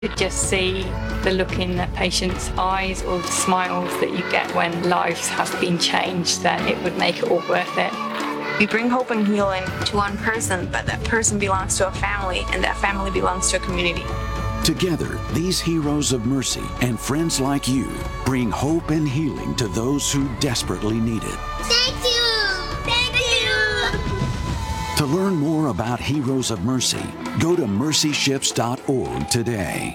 could just see the look in the patient's eyes or the smiles that you get when lives have been changed, then it would make it all worth it. We bring hope and healing to one person, but that person belongs to a family, and that family belongs to a community. Together, these heroes of mercy and friends like you bring hope and healing to those who desperately need it. Thank you! Thank you! To learn more about Heroes of Mercy, go to mercyships.org today.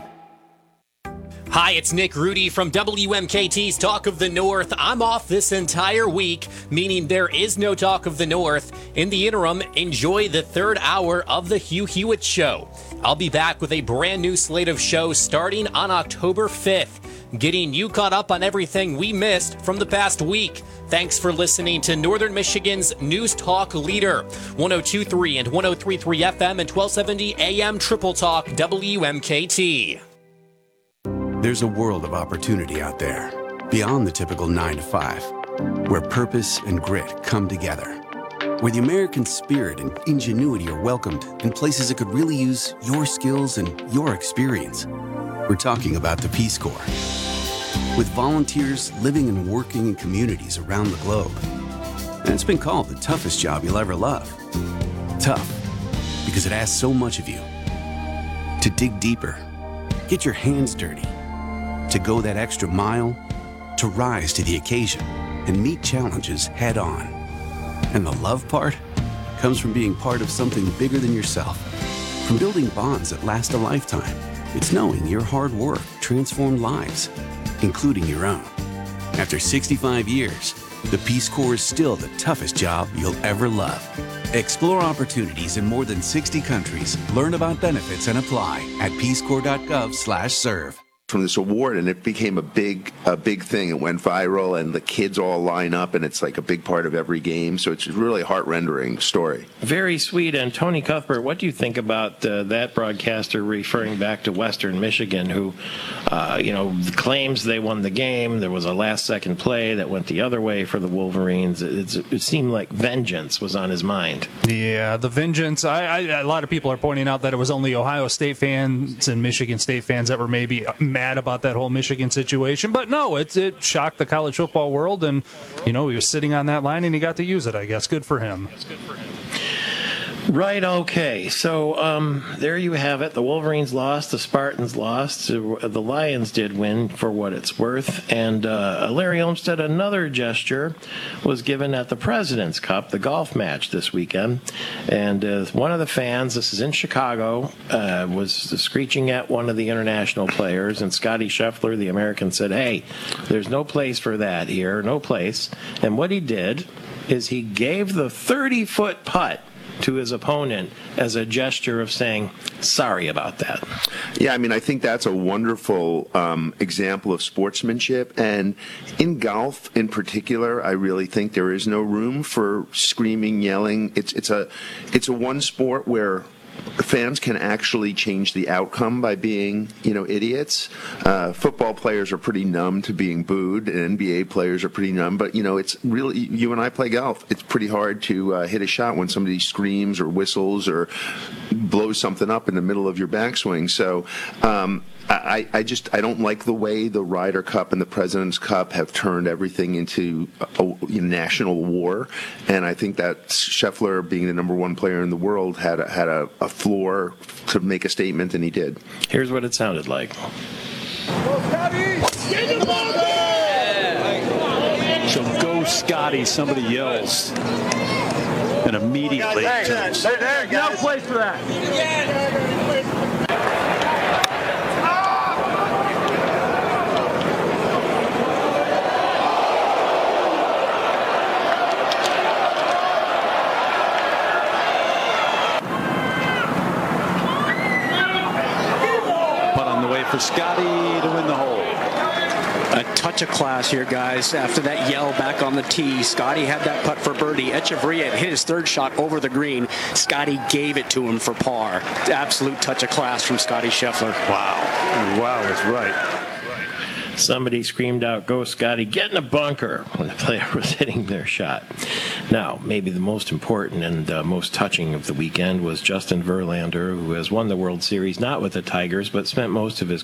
Hi, it's Nick Rudy from WMKT's Talk of the North. I'm off this entire week, meaning there is no Talk of the North. In the interim, enjoy the third hour of The Hugh Hewitt Show. I'll be back with a brand new slate of shows starting on October 5th, getting you caught up on everything we missed from the past week. Thanks for listening to Northern Michigan's News Talk leader, 102.3 and 103.3 FM and 1270 AM Triple Talk WMKT. There's a world of opportunity out there, beyond the typical 9 to 5, where purpose and grit come together, where the American spirit and ingenuity are welcomed in places that could really use your skills and your experience. We're talking about the Peace Corps. With volunteers living and working in communities around the globe. And it's been called the toughest job you'll ever love. Tough, because it asks so much of you. To dig deeper, get your hands dirty, to go that extra mile, to rise to the occasion and meet challenges head on. And the love part comes from being part of something bigger than yourself, from building bonds that last a lifetime. It's knowing your hard work transformed lives, including your own. After 65 years, the Peace Corps is still the toughest job you'll ever love. Explore opportunities in more than 60 countries. Learn about benefits and apply at peacecorps.gov/serve. From this award, and it became a big thing. It went viral, and the kids all line up, and it's like a big part of every game. So it's really a heart-rendering story. Very sweet. And Tony Cuthbert, what do you think about that broadcaster referring back to Western Michigan, who, claims they won the game? There was a last-second play that went the other way for the Wolverines. It seemed like vengeance was on his mind. Yeah, the vengeance. A lot of people are pointing out that it was only Ohio State fans and Michigan State fans that were maybe mad about that whole Michigan situation, but no, it shocked the college football world, and he was sitting on that line and he got to use it, I guess. Good for him. Right, okay. So there you have it. The Wolverines lost, the Spartans lost, the Lions did win for what it's worth. And Larry Olmsted, another gesture was given at the President's Cup, the golf match this weekend. And one of the fans, this is in Chicago, was screeching at one of the international players. And Scotty Scheffler, the American, said, "Hey, there's no place for that here, no place." And what he did is he gave the 30-foot putt to his opponent as a gesture of saying, sorry about that. Yeah, I think that's a wonderful example of sportsmanship. And in golf in particular, I really think there is no room for screaming, yelling. It's a one sport where fans can actually change the outcome by being, idiots. Football players are pretty numb to being booed, and NBA players are pretty numb. But, it's really, you and I play golf. It's pretty hard to hit a shot when somebody screams or whistles or blows something up in the middle of your backswing. So, I don't like the way the Ryder Cup and the President's Cup have turned everything into a national war, and I think that Scheffler, being the number one player in the world, had a floor to make a statement, and he did. Here's what it sounded like. So go Scotty, somebody yells, and immediately no place for that. For Scotty to win the hole. A touch of class here, guys. After that yell back on the tee, Scotty had that putt for birdie. Echeverria hit his third shot over the green. Scotty gave it to him for par. Absolute touch of class from Scotty Scheffler. Wow. Wow is right. Somebody screamed out, "Go, Scotty, get in a bunker," when the player was hitting their shot. Now, maybe the most important and most touching of the weekend was Justin Verlander, who has won the World Series not with the Tigers, but spent most of his